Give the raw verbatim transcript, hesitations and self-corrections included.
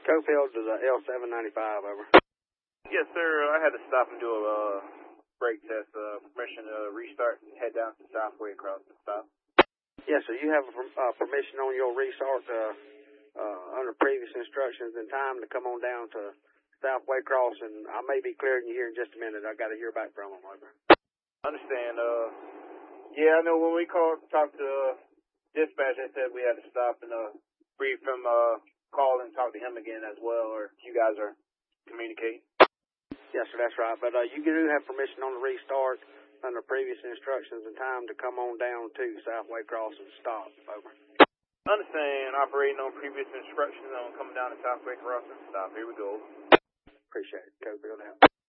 Cofield to the L seven ninety-five, over. Yes, sir. I had to stop and do a uh, brake test. Uh, permission to restart and head down to Southway across the stop. Yes, sir. You have uh, permission on your restart uh, uh, under previous instructions and time to come on down to Southway Cross, and I may be clearing you here in just a minute. I got to hear back from them, over. Understand. Uh, yeah, I know when we called, talked to uh, dispatch, they said we had to stop and uh, brief him, uh, call and talk to him again as well, or you guys are communicating. Yes, sir, that's right. But uh, you do have permission on the restart under previous instructions and time to come on down to Southway Cross and stop, over. Understand. Operating on previous instructions on coming down to Southway Cross and stop. Here we go. Appreciate it. Cofield out.